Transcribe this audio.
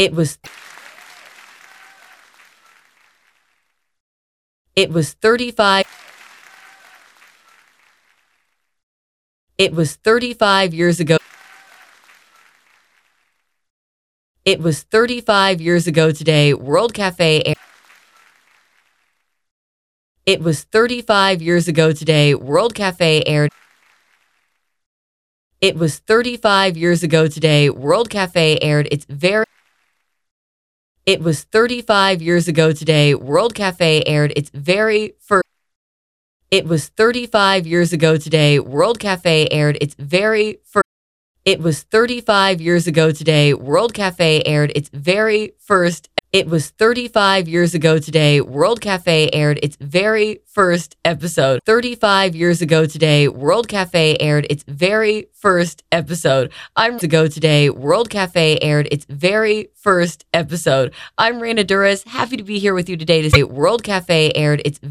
It was it was 35 It was 35 years ago. It was 35 years ago today. World Cafe aired. It was 35 years ago today. World Cafe aired. It was 35 years ago today. World Cafe aired its very It was 35 years ago today. World Cafe aired its very first It was 35 years ago today. World Cafe aired its very first It was 35 years ago today. World Cafe aired its very first It was 35 years ago today. World Cafe aired its very first episode. 35 years ago today. World Cafe aired its very first episode. Ago today. World Cafe aired its very first episode. I'm Raina Duras. Happy to be here with you today to say World Cafe aired its